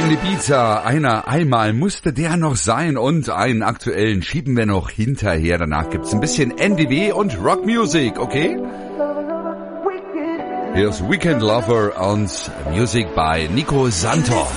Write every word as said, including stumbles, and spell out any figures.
von Ibiza, einer einmal musste der noch sein und einen aktuellen schieben wir noch hinterher. Danach gibt's ein bisschen N D W und Rockmusik, okay? Hier ist Weekend Lover und Music by Nico Santos.